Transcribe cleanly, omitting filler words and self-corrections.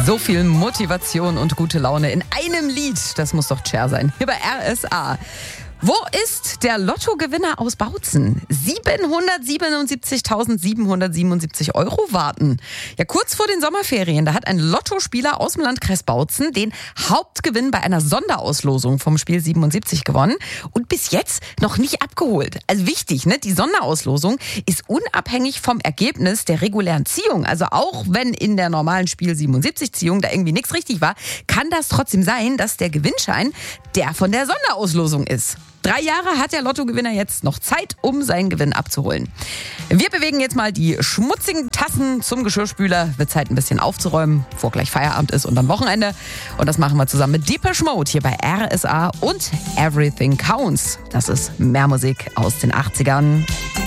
So viel Motivation und gute Laune in einem Lied. Das muss doch Cher sein. Hier bei RSA. Wo ist der Lottogewinner aus Bautzen? 777.777 € warten. Ja, kurz vor den Sommerferien, da hat ein Lottospieler aus dem Landkreis Bautzen den Hauptgewinn bei einer Sonderauslosung vom Spiel 77 gewonnen und bis jetzt noch nicht abgeholt. Also wichtig, ne? Die Sonderauslosung ist unabhängig vom Ergebnis der regulären Ziehung. Also auch wenn in der normalen Spiel 77 Ziehung da irgendwie nichts richtig war, kann das trotzdem sein, dass der Gewinnschein der von der Sonderauslosung ist. 3 Jahre hat der Lottogewinner jetzt noch Zeit, um seinen Gewinn abzuholen. Wir bewegen jetzt mal die schmutzigen Tassen zum Geschirrspüler. Wird Zeit, ein bisschen aufzuräumen, bevor gleich Feierabend ist und am Wochenende. Und das machen wir zusammen mit Depeche Mode hier bei RSA und Everything Counts. Das ist mehr Musik aus den 80ern.